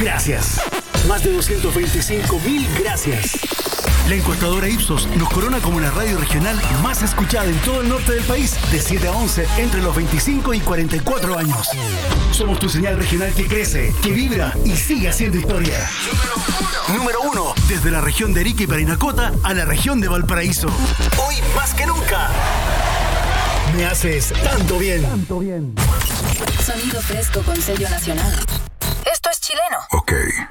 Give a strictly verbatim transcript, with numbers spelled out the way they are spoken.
gracias. Más de doscientos veinticinco mil gracias. La encuestadora Ipsos nos corona como la radio regional más escuchada en todo el norte del país, de siete a once, entre los veinticinco y cuarenta y cuatro años. Somos tu señal regional que crece, que vibra y sigue haciendo historia. Número uno, desde la región de Arica y Parinacota a la región de Valparaíso. Hoy más que nunca. Me haces tanto bien. Tanto bien. Sonido fresco con sello nacional. Esto es chileno. Ok.